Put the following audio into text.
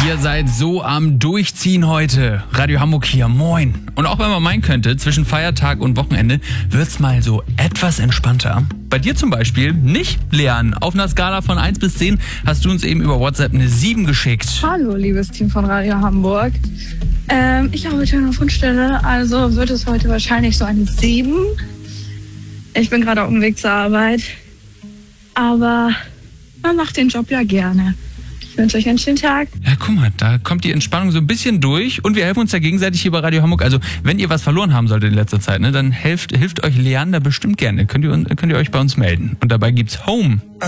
Ihr seid so am Durchziehen heute. Radio Hamburg hier, moin. Und auch wenn man meinen könnte, zwischen Feiertag und Wochenende wird's mal so etwas entspannter. Bei dir zum Beispiel nicht, Leanne. Auf einer Skala von 1 bis 10 hast du uns eben über WhatsApp eine 7 geschickt. Hallo, liebes Team von Radio Hamburg. Ich arbeite an der Fundstelle, also wird es heute wahrscheinlich so eine 7. Ich bin gerade auf dem Weg zur Arbeit, aber man macht den Job ja gerne. Ich wünsche euch einen schönen Tag. Ja, guck mal, da kommt die Entspannung so ein bisschen durch und wir helfen uns ja gegenseitig hier bei Radio Hamburg. Also, wenn ihr was verloren haben solltet in letzter Zeit, ne, dann hilft euch Leander bestimmt gerne. Könnt ihr euch bei uns melden. Und dabei gibt's Home.